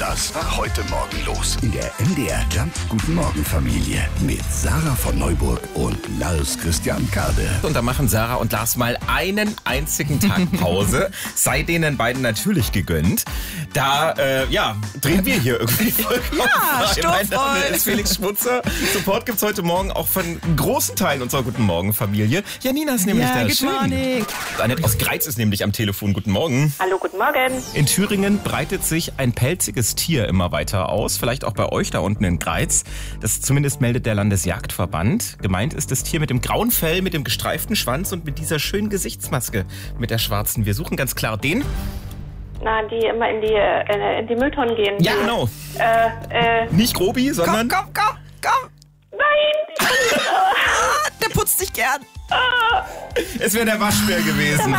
Das war heute Morgen los in der MDR Jump Guten Morgen Familie mit Sarah von Neuburg und Lars Christian Kade. Und da machen Sarah und Lars mal einen einzigen Tag Pause. Sei denen beiden natürlich gegönnt. Da, drehen wir hier irgendwie voll auf. Mein Name ist Felix Schmutzer. Support gibt's heute Morgen auch von großen Teilen unserer Guten Morgen Familie. Janina ist nämlich da. Good morning. Annette aus Greiz ist nämlich am Telefon. Guten Morgen. Hallo, guten Morgen. In Thüringen breitet sich ein pelziges Tier immer weiter aus. Vielleicht auch bei euch da unten in Greiz. Das zumindest meldet der Landesjagdverband. Gemeint ist das Tier mit dem grauen Fell, mit dem gestreiften Schwanz und mit dieser schönen Gesichtsmaske mit der schwarzen. Wir suchen ganz klar den. Na, die immer in die Mülltonnen gehen. Ja, genau. Nicht Grobi, sondern... Komm. Nein! Der putzt sich gern. Es wäre der Waschbär gewesen.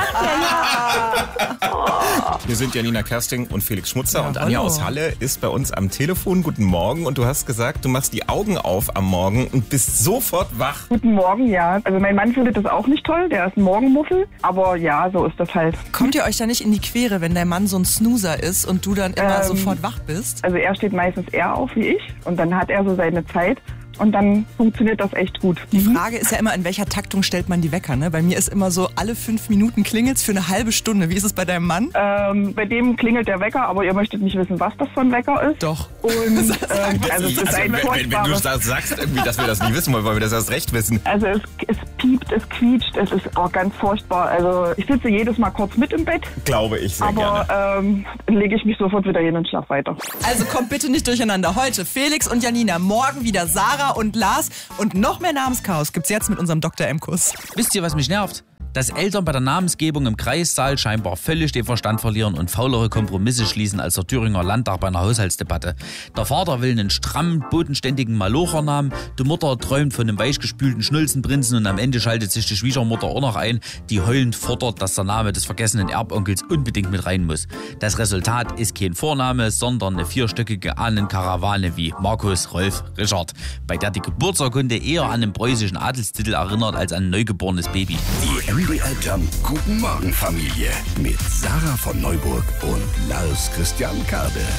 Wir sind Janina Kersting und Felix Schmutzer und Anja aus Halle ist bei uns am Telefon. Guten Morgen. Und du hast gesagt, du machst die Augen auf am Morgen und bist sofort wach. Guten Morgen, ja. Also mein Mann findet das auch nicht toll, der ist ein Morgenmuffel. Aber ja, so ist das halt. Kommt ihr euch da nicht in die Quere, wenn dein Mann so ein Snoozer ist und du dann immer sofort wach bist? Also er steht meistens eher auf wie ich und dann hat er so seine Zeit. Und dann funktioniert das echt gut. Die Frage ist ja immer, in welcher Taktung stellt man die Wecker, ne? Bei mir ist immer so, alle 5 Minuten klingelt's für eine halbe Stunde. Wie ist es bei deinem Mann? Bei dem klingelt der Wecker, aber ihr möchtet nicht wissen, was das für ein Wecker ist. Doch. Und also es ist ein wenn du sagst irgendwie, dass wir das nicht wissen wollen, weil wir das erst recht wissen. Also es piept, es quietscht, es ist auch ganz furchtbar. Also ich sitze jedes Mal kurz mit im Bett. Glaube ich sehr gerne. Aber dann lege ich mich sofort wieder hin und schlaf weiter. Also kommt bitte nicht durcheinander. Heute Felix und Janina, morgen wieder Sarah und Lars. Und noch mehr Namenschaos gibt's jetzt mit unserem Dr. M-Kuss. Wisst ihr, was mich nervt? Dass Eltern bei der Namensgebung im Kreissaal scheinbar völlig den Verstand verlieren und faulere Kompromisse schließen als der Thüringer Landtag bei einer Haushaltsdebatte. Der Vater will einen strammen, bodenständigen Malochernamen, die Mutter träumt von einem weichgespülten Schnulzenprinzen und am Ende schaltet sich die Schwiegermutter auch noch ein, die heulend fordert, dass der Name des vergessenen Erbonkels unbedingt mit rein muss. Das Resultat ist kein Vorname, sondern eine 4-stöckige Ahnenkarawane wie Markus, Rolf, Richard, bei der die Geburtsurkunde eher an einen preußischen Adelstitel erinnert als an ein neugeborenes Baby. Die MDR Jump Guten Morgen Familie mit Sarah von Neuburg und Lars Christian Kade.